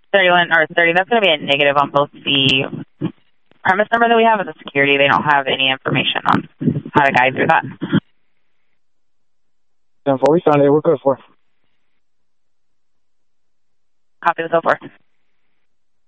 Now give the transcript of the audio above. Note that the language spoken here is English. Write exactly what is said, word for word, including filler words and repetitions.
thirty-one or thirty, that's going to be a negative on both the premise number that we have and the security. They don't have any information on how to guide through that. ten four, we found it. We're good for. Copy the so forth.